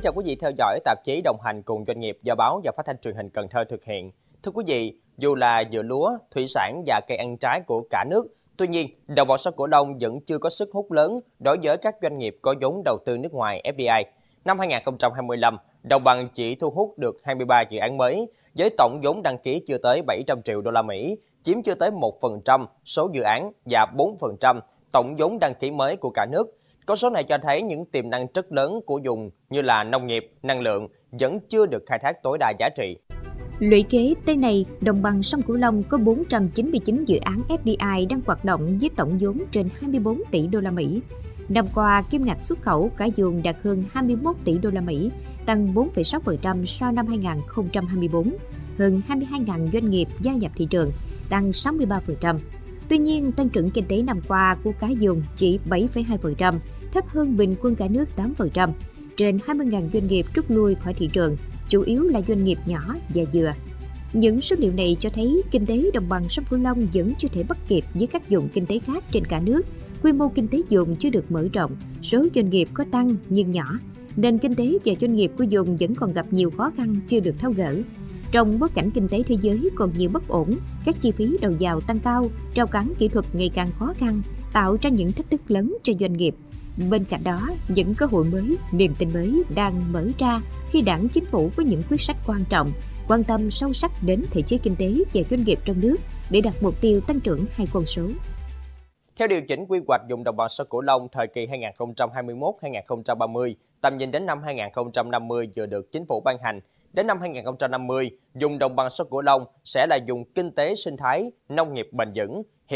chào quý vị theo dõi tạp chí Đồng hành cùng doanh nghiệp do Báo và Phát thanh Truyền hình Cần Thơ thực hiện. Thưa quý vị, dù là dừa lúa, thủy sản và cây ăn trái của cả nước, tuy nhiên, đồng bằng sông Cửu Long vẫn chưa có sức hút lớn đối với các doanh nghiệp có vốn đầu tư nước ngoài FDI. Năm 2025, đồng bằng chỉ thu hút được 23 dự án mới, với tổng vốn đăng ký chưa tới 700 triệu đô la Mỹ, chiếm chưa tới 1% số dự án và 4% tổng vốn đăng ký mới của cả nước. Con số này cho thấy những tiềm năng rất lớn của vùng như là nông nghiệp, năng lượng vẫn chưa được khai thác tối đa giá trị. Lũy kế tới nay, đồng bằng sông Cửu Long có 499 dự án FDI đang hoạt động với tổng vốn trên 24 tỷ đô la Mỹ. Năm qua, kim ngạch xuất khẩu cả vùng đạt hơn 21 tỷ đô la Mỹ, tăng 4,6% so năm 2024, hơn 22.000 doanh nghiệp gia nhập thị trường, tăng 63%. Tuy nhiên, tăng trưởng kinh tế năm qua của cả vùng chỉ 7,2%, thấp hơn bình quân cả nước 8%. Trên 20.000 doanh nghiệp rút lui khỏi thị trường, chủ yếu là doanh nghiệp nhỏ và vừa. Những số liệu này cho thấy kinh tế đồng bằng sông Cửu Long vẫn chưa thể bắt kịp với các vùng kinh tế khác trên cả nước. Quy mô kinh tế vùng chưa được mở rộng, số doanh nghiệp có tăng nhưng nhỏ. Nền kinh tế và doanh nghiệp của vùng vẫn còn gặp nhiều khó khăn chưa được tháo gỡ. Trong bối cảnh kinh tế thế giới còn nhiều bất ổn, các chi phí đầu vào tăng cao, rào cản kỹ thuật ngày càng khó khăn, tạo ra những thách thức lớn cho doanh nghiệp. Bên cạnh đó, những cơ hội mới, niềm tin mới đang mở ra khi Đảng, Chính phủ có những quyết sách quan trọng, quan tâm sâu sắc đến thể chế kinh tế và doanh nghiệp trong nước để đạt mục tiêu tăng trưởng 2 con số. Theo điều chỉnh quy hoạch vùng đồng bằng sông Cửu Long thời kỳ 2021-2030, tầm nhìn đến năm 2050 vừa được Chính phủ ban hành. Đến năm 2050, vùng đồng bằng sông Cửu Long sẽ là vùng kinh tế sinh thái, nông nghiệp bền vững.